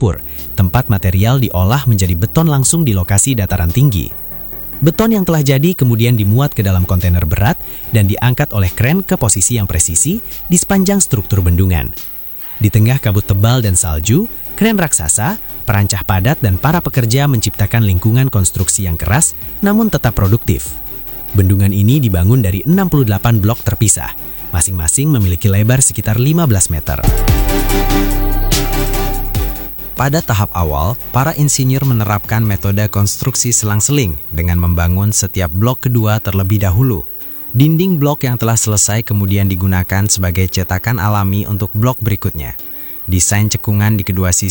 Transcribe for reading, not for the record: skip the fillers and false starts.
lumpur, tempat material diolah menjadi beton langsung di lokasi dataran tinggi. Beton yang telah jadi kemudian dimuat ke dalam kontainer berat dan diangkat oleh kren ke posisi yang presisi di sepanjang struktur bendungan. Di tengah kabut tebal dan salju, kren raksasa, perancah padat dan para pekerja menciptakan lingkungan konstruksi yang keras namun tetap produktif. Bendungan ini dibangun dari 68 blok terpisah, masing-masing memiliki lebar sekitar 15 meter. Pada tahap awal, para insinyur menerapkan metode konstruksi selang-seling dengan membangun setiap blok kedua terlebih dahulu. Dinding blok yang telah selesai kemudian digunakan sebagai cetakan alami untuk blok berikutnya. Desain cekungan di kedua sisi